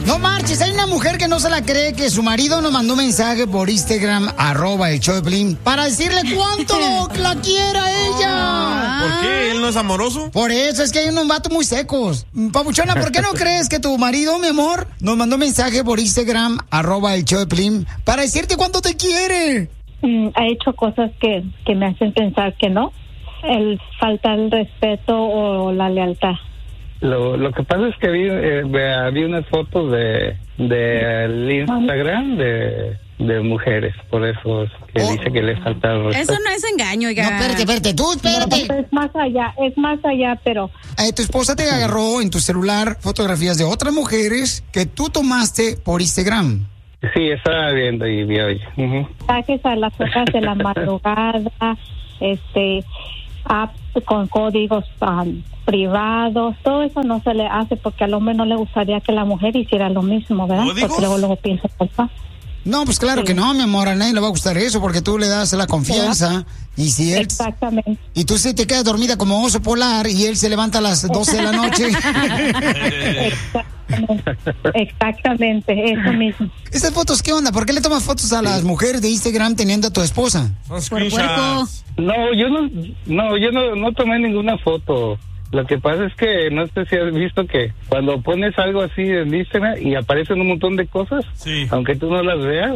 No marches, hay una mujer que no se la cree que su marido nos mandó un mensaje por Instagram, @el show de Piolín, para decirle cuánto la quiere a ella. ¿Por qué? ¿Él no es amoroso? Por eso, es que hay unos vatos muy secos. Papuchona, ¿por qué no crees que tu marido, mi amor, nos mandó un mensaje por Instagram, @el show de Piolín, para decirte cuánto te quiere? Ha hecho cosas que me hacen pensar que no. El faltar el respeto o la lealtad. Lo que pasa es que vi unas fotos del Instagram de mujeres, por eso es que dice que le falta el respeto. Eso no es engaño, oiga. No, espérate, tú, espérate. No, es más allá, pero... Tu esposa te agarró en tu celular fotografías de otras mujeres que tú tomaste por Instagram. Sí, estaba viendo y vi hoy. Mensajes a las horas de la madrugada, con códigos privados, todo eso no se le hace porque al hombre no le gustaría que la mujer hiciera lo mismo, ¿verdad? ¿Códigos? Porque luego piensa, papá. No, pues claro que no, mi amor, a nadie le va a gustar eso porque tú le das la confianza y si él... Exactamente. Y tú se te quedas dormida como oso polar y él se levanta a las 12 de la noche. Exactamente, eso mismo. ¿Estas fotos qué onda? ¿Por qué le tomas fotos a las mujeres de Instagram teniendo a tu esposa? Son screenshots. No, yo no tomé ninguna foto. Lo que pasa es que no sé si has visto que cuando pones algo así en Instagram y aparecen un montón de cosas, sí, aunque tú no las veas,